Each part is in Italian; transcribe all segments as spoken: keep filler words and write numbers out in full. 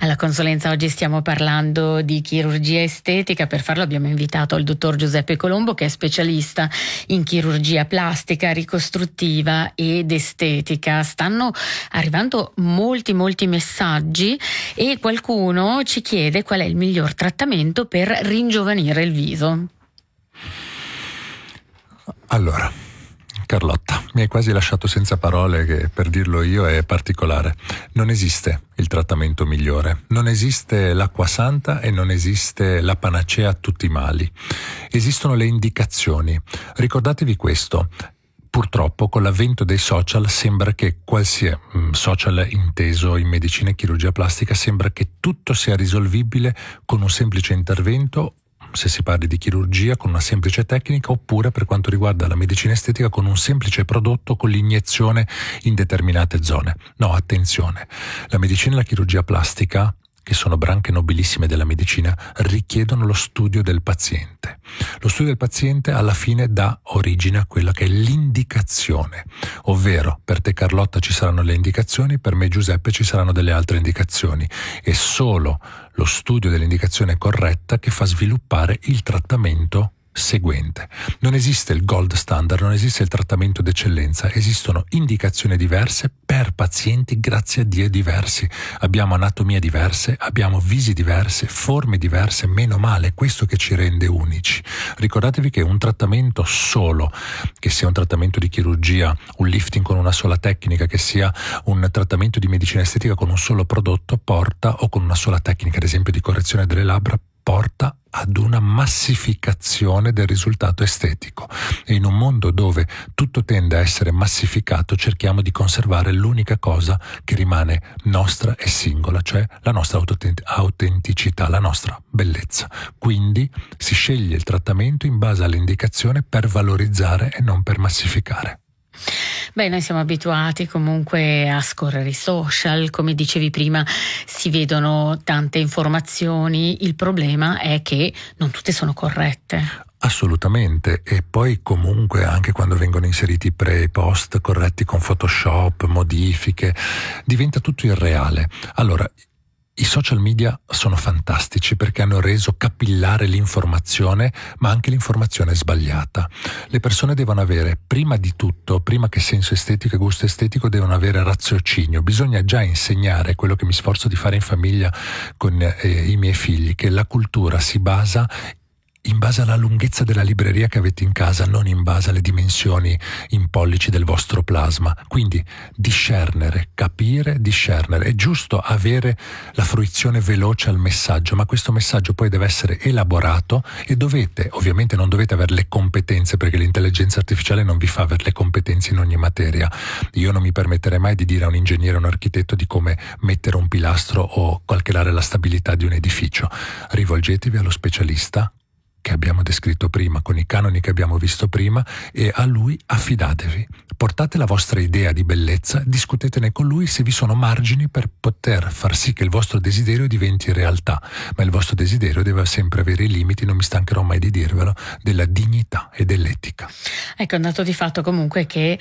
Alla consulenza oggi stiamo parlando di chirurgia estetica. Per farlo abbiamo invitato il dottor Giuseppe Colombo, che è specialista in chirurgia plastica, ricostruttiva ed estetica. Stanno arrivando molti molti messaggi e qualcuno ci chiede qual è il miglior trattamento per ringiovanire il viso. Allora, Carlotta, mi hai quasi lasciato senza parole, che per dirlo io è particolare. Non esiste il trattamento migliore, non esiste l'acqua santa e non esiste la panacea a tutti i mali. Esistono le indicazioni. Ricordatevi questo. Purtroppo con l'avvento dei social sembra che qualsiasi social inteso in medicina e chirurgia plastica sembra che tutto sia risolvibile con un semplice intervento, se si parli di chirurgia con una semplice tecnica, oppure per quanto riguarda la medicina estetica con un semplice prodotto con l'iniezione in determinate zone. No, attenzione, la medicina e la chirurgia plastica, che sono branche nobilissime della medicina, richiedono lo studio del paziente. Lo studio del paziente alla fine dà origine a quella che è l'indicazione, ovvero per te Carlotta ci saranno le indicazioni, per me Giuseppe ci saranno delle altre indicazioni. È solo lo studio dell'indicazione corretta che fa sviluppare il trattamento seguente. Non esiste il gold standard, non esiste il trattamento d'eccellenza, esistono indicazioni diverse per pazienti, grazie a Dio, diversi. Abbiamo anatomie diverse, abbiamo visi diverse, forme diverse, meno male, è questo che ci rende unici. Ricordatevi che un trattamento solo, che sia un trattamento di chirurgia, un lifting con una sola tecnica, che sia un trattamento di medicina estetica con un solo prodotto, porta, o con una sola tecnica, ad esempio di correzione delle labbra, porta ad una massificazione del risultato estetico. E in un mondo dove tutto tende a essere massificato, cerchiamo di conservare l'unica cosa che rimane nostra e singola, cioè la nostra autenticità, la nostra bellezza. Quindi si sceglie il trattamento in base all'indicazione per valorizzare e non per massificare. Beh, noi siamo abituati comunque a scorrere i social, come dicevi prima, si vedono tante informazioni, il problema è che non tutte sono corrette. Assolutamente, e poi comunque anche quando vengono inseriti pre e post corretti con Photoshop, modifiche, diventa tutto irreale. Allora, i social media sono fantastici perché hanno reso capillare l'informazione, ma anche l'informazione sbagliata. Le persone devono avere, prima di tutto, prima che senso estetico e gusto estetico, devono avere raziocinio. Bisogna già insegnare quello che mi sforzo di fare in famiglia con eh, i miei figli, che la cultura si basa in base alla lunghezza della libreria che avete in casa, non in base alle dimensioni in pollici del vostro plasma. Quindi discernere, capire, discernere. È giusto avere la fruizione veloce al messaggio, ma questo messaggio poi deve essere elaborato e dovete, ovviamente non dovete avere le competenze, perché l'intelligenza artificiale non vi fa avere le competenze in ogni materia. Io non mi permetterei mai di dire a un ingegnere o un architetto di come mettere un pilastro o calcolare la stabilità di un edificio. Rivolgetevi allo specialista che abbiamo descritto prima, con i canoni che abbiamo visto prima, e a lui affidatevi. Portate la vostra idea di bellezza, discutetene con lui se vi sono margini per poter far sì che il vostro desiderio diventi realtà, ma il vostro desiderio deve sempre avere i limiti, non mi stancherò mai di dirvelo, della dignità e dell'etica. Ecco, un dato di fatto comunque che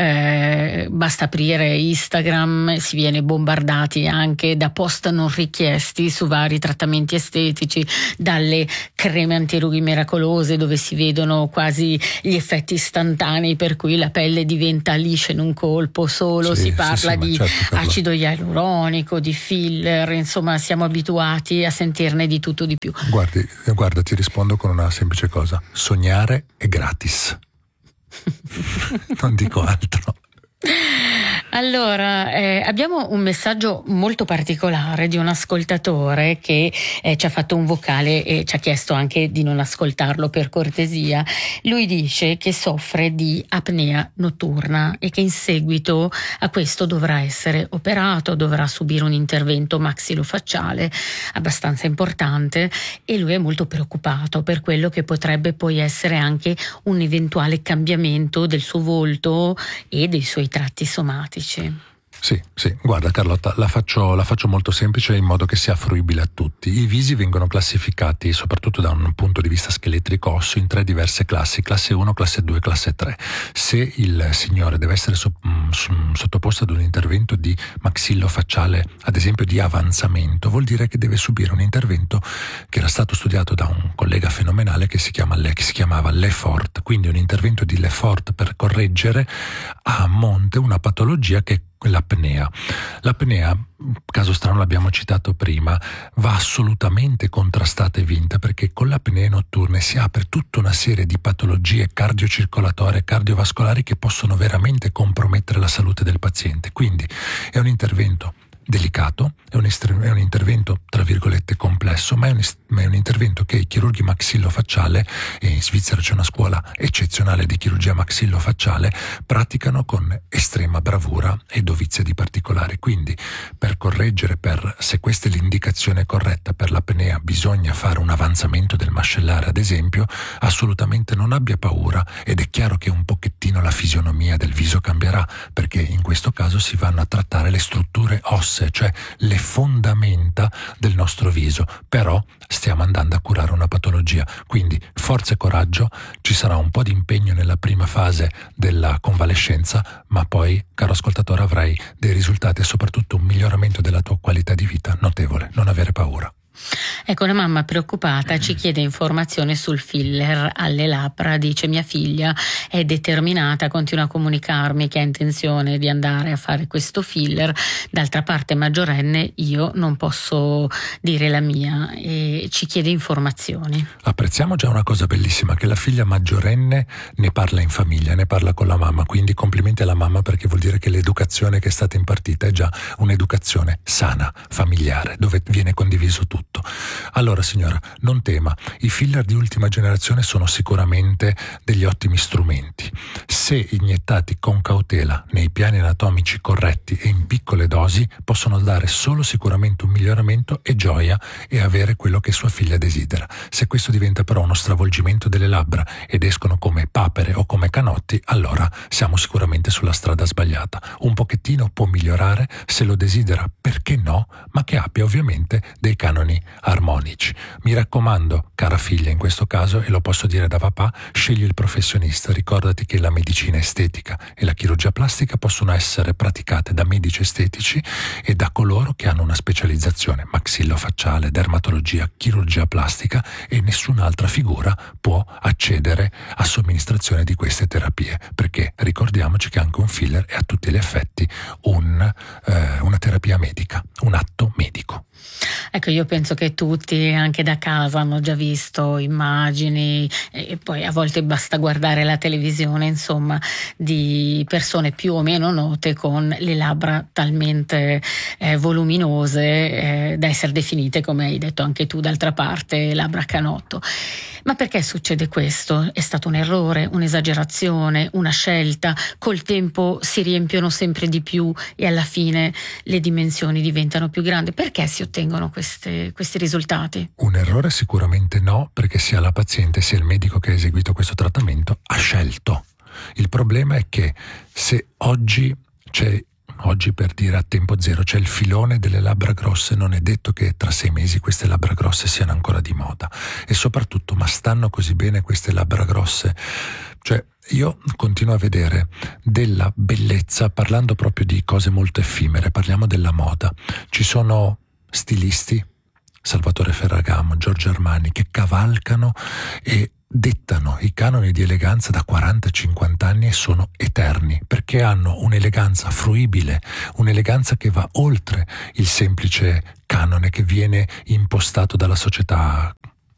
eh, basta aprire Instagram, si viene bombardati anche da post non richiesti su vari trattamenti estetici, dalle creme antirughe miracolose dove si vedono quasi gli effetti istantanei per cui la pelle diventa liscia in un colpo solo, sì, si parla sì, sì, di certo, acido ialuronico, di filler, insomma siamo abituati a sentirne di tutto di più. Guardi, guarda, ti rispondo con una semplice cosa: sognare è gratis. Non dico altro. Allora, eh, abbiamo un messaggio molto particolare di un ascoltatore che eh, ci ha fatto un vocale e ci ha chiesto anche di non ascoltarlo per cortesia. Lui dice che soffre di apnea notturna e che in seguito a questo dovrà essere operato, dovrà subire un intervento maxillofacciale abbastanza importante, e lui è molto preoccupato per quello che potrebbe poi essere anche un eventuale cambiamento del suo volto e dei suoi tratti somatici. Sì, sì, guarda Carlotta, la faccio, la faccio molto semplice in modo che sia fruibile a tutti. I visi vengono classificati, soprattutto da un punto di vista scheletrico osseo, in tre diverse classi, classe uno, classe due, classe tre. Se il signore deve essere so, mh, sottoposto ad un intervento di maxillofacciale, ad esempio di avanzamento, vuol dire che deve subire un intervento che era stato studiato da un collega fenomenale che si, chiama, che si chiamava Lefort, quindi un intervento di Lefort per correggere a monte una patologia che è l'apnea. L'apnea, caso strano l'abbiamo citato prima, va assolutamente contrastata e vinta, perché con le apnee notturne si apre tutta una serie di patologie cardiocircolatorie e cardiovascolari che possono veramente compromettere la salute del paziente. Quindi è un intervento delicato, è un, estre- è un intervento tra virgolette complesso, ma è un, est- ma è un intervento che i chirurghi maxillofacciale, e in Svizzera c'è una scuola eccezionale di chirurgia maxillofacciale, praticano con estrema bravura e dovizia di particolari. Quindi per correggere, per, se questa è l'indicazione corretta per l'apnea, bisogna fare un avanzamento del mascellare ad esempio, assolutamente non abbia paura, ed è chiaro che un pochettino la fisionomia del viso cambierà, perché in questo caso si vanno a trattare le strutture ossee, cioè le fondamenta del nostro viso, però stiamo andando a curare una patologia. Quindi forza e coraggio, ci sarà un po' di impegno nella prima fase della convalescenza, ma poi, caro ascoltatore, avrai dei risultati e soprattutto un miglioramento della tua qualità di vita notevole. Non avere paura. Ecco, una mamma preoccupata ci chiede informazioni sul filler alle labbra. Dice: mia figlia è determinata, continua a comunicarmi che ha intenzione di andare a fare questo filler, d'altra parte è maggiorenne, io non posso dire la mia, e ci chiede informazioni. Apprezziamo già una cosa bellissima, che la figlia maggiorenne ne parla in famiglia, ne parla con la mamma, quindi complimenti alla mamma, perché vuol dire che l'educazione che è stata impartita è già un'educazione sana, familiare, dove viene condiviso tutto. Allora signora, non tema, i filler di ultima generazione sono sicuramente degli ottimi strumenti. Se iniettati con cautela nei piani anatomici corretti e in piccole dosi, possono dare solo sicuramente un miglioramento e gioia e avere quello che sua figlia desidera. Se questo diventa però uno stravolgimento delle labbra ed escono come papere o come canotti, allora siamo sicuramente sulla strada sbagliata. Un pochettino può migliorare, se lo desidera, perché no, ma che abbia ovviamente dei canoni armonici. Mi raccomando, cara figlia, in questo caso, e lo posso dire da papà, scegli il professionista. Ricordati che la medicina estetica e la chirurgia plastica possono essere praticate da medici estetici e da coloro che hanno una specializzazione: maxillofacciale, dermatologia, chirurgia plastica, e nessun'altra figura può accedere a somministrazione di queste terapie, perché ricordiamoci che anche un filler è a tutti gli effetti un, eh, una terapia medica, un atto medico. Ecco, io penso che tutti, anche da casa, hanno già visto immagini, e poi a volte basta guardare la televisione, insomma, di persone più o meno note con le labbra talmente eh, voluminose eh, da essere definite, come hai detto anche tu, d'altra parte, labbra canotto. Ma perché succede questo? È stato un errore, un'esagerazione, una scelta? Col tempo si riempiono sempre di più e alla fine le dimensioni diventano più grandi. Perché si ottengono queste, questi risultati? Un errore sicuramente no, perché sia la paziente sia il medico che ha eseguito questo trattamento ha scelto. Il problema è che se oggi c'è Oggi, per dire a tempo zero, c'è il filone delle labbra grosse, non è detto che tra sei mesi queste labbra grosse siano ancora di moda. E soprattutto, ma stanno così bene queste labbra grosse? Cioè, io continuo a vedere della bellezza, parlando proprio di cose molto effimere, parliamo della moda. Ci sono stilisti, Salvatore Ferragamo, Giorgio Armani, che cavalcano e dettano i canoni di eleganza da quaranta cinquanta anni e sono eterni, perché hanno un'eleganza fruibile, un'eleganza che va oltre il semplice canone che viene impostato dalla società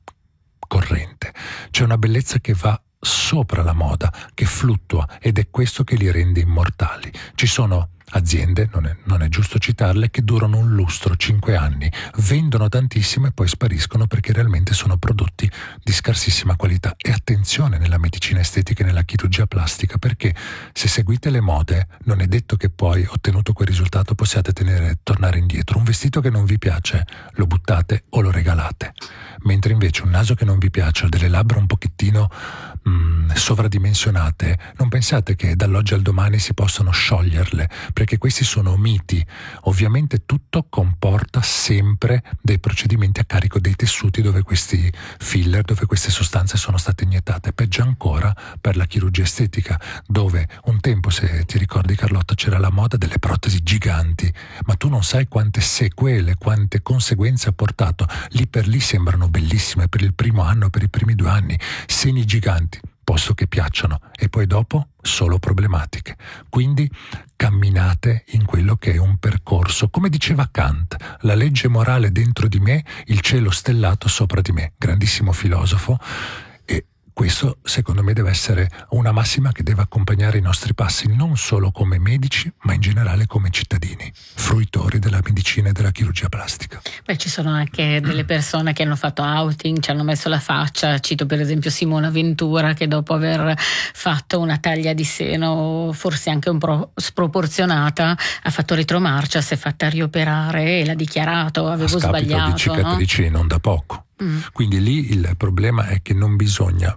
corrente. C'è una bellezza che va sopra la moda, che fluttua, ed è questo che li rende immortali. Ci sono aziende, non è, non è giusto citarle, che durano un lustro, cinque anni, vendono tantissimo e poi spariscono perché realmente sono prodotti di scarsissima qualità. E attenzione nella medicina estetica e nella chirurgia plastica, perché se seguite le mode non è detto che poi, ottenuto quel risultato, possiate tenere, tornare indietro. Un vestito che non vi piace lo buttate o lo regalate, mentre invece un naso che non vi piace o delle labbra un pochettino mh, sovradimensionate, non pensate che dall'oggi al domani si possano scioglierle, perché questi sono miti. Ovviamente tutto comporta sempre dei procedimenti a carico dei tessuti dove questi filler, dove queste sostanze sono state iniettate. Peggio ancora per la chirurgia estetica, dove un tempo, se ti ricordi Carlotta, c'era la moda delle protesi giganti, ma tu non sai quante sequele, quante conseguenze ha portato. Lì per lì sembrano bellissime per il primo anno, per i primi due anni, seni giganti, posso che piacciono, e poi dopo solo problematiche. Quindi camminate in quello che è un percorso, come diceva Kant, la legge morale dentro di me, il cielo stellato sopra di me, grandissimo filosofo. E questo secondo me deve essere una massima che deve accompagnare i nostri passi, non solo come medici, ma in generale come cittadini, fruitori della medicina e della chirurgia plastica. Beh, ci sono anche delle persone che hanno fatto outing, ci hanno messo la faccia. Cito per esempio Simona Ventura, che dopo aver fatto una taglia di seno forse anche un po' sproporzionata ha fatto retromarcia, si è fatta rioperare e l'ha dichiarato, avevo sbagliato, di cicatrici, no? Non da poco. Mm. Quindi lì il problema è che non bisogna,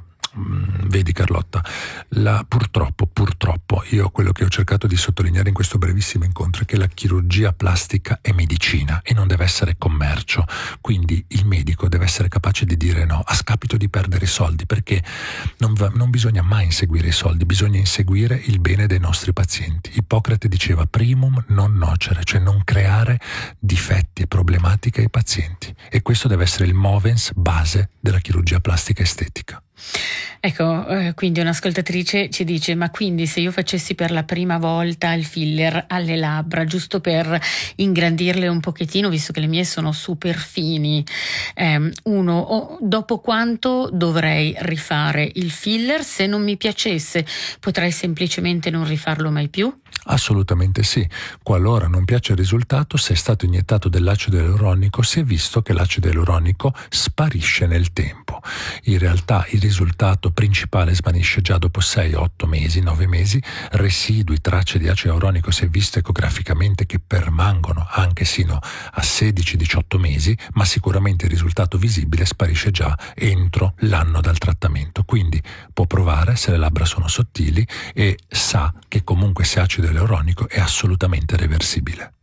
vedi Carlotta, la, purtroppo, purtroppo, io quello che ho cercato di sottolineare in questo brevissimo incontro è che la chirurgia plastica è medicina e non deve essere commercio, quindi il medico deve essere capace di dire no, a scapito di perdere i soldi, perché non, va, non bisogna mai inseguire i soldi, bisogna inseguire il bene dei nostri pazienti. Ippocrate diceva primum non nocere, cioè non creare difetti e problematiche ai pazienti, e questo deve essere il movens base della chirurgia plastica estetica. Ecco, eh, quindi un'ascoltatrice ci dice: ma quindi se io facessi per la prima volta il filler alle labbra, giusto per ingrandirle un pochettino, visto che le mie sono super fini, ehm, uno, oh, dopo quanto dovrei rifare il filler? Se non mi piacesse, potrei semplicemente non rifarlo mai più? Assolutamente sì. Qualora non piace il risultato, se è stato iniettato dell'acido ialuronico, si è visto che l'acido ialuronico sparisce nel tempo. In realtà il risultato principale svanisce già dopo sei, otto mesi, nove mesi. Residui, tracce di acido ialuronico si è visto ecograficamente che permangono anche sino a sedici diciotto mesi, ma sicuramente il risultato visibile sparisce già entro l'anno dal trattamento. Quindi può provare se le labbra sono sottili e sa che comunque se acido ialuronico è assolutamente reversibile.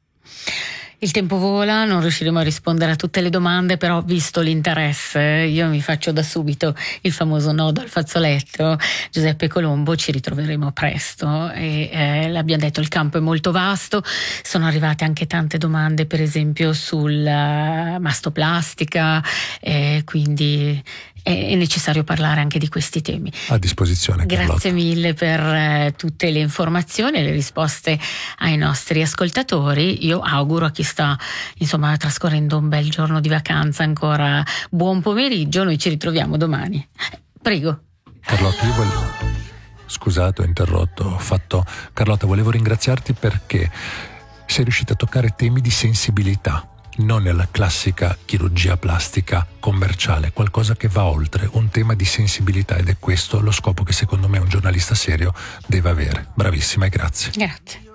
Il tempo vola, non riusciremo a rispondere a tutte le domande, però visto l'interesse io mi faccio da subito il famoso nodo al fazzoletto. Giuseppe Colombo, ci ritroveremo presto e eh, l'abbiamo detto, il campo è molto vasto, sono arrivate anche tante domande per esempio sulla uh, mastoplastica, eh, quindi è necessario parlare anche di questi temi. A disposizione. Grazie Carlotta. mille per eh, tutte le informazioni e le risposte ai nostri ascoltatori. Io auguro a chi sta insomma trascorrendo un bel giorno di vacanza ancora buon pomeriggio. Noi ci ritroviamo domani. Prego. Carlotta, io volevo... Scusate, ho interrotto, ho fatto... Carlotta, volevo ringraziarti perché sei riuscita a toccare temi di sensibilità, non nella classica chirurgia plastica commerciale, qualcosa che va oltre, un tema di sensibilità, ed è questo lo scopo che secondo me un giornalista serio deve avere. Bravissima e grazie. Grazie.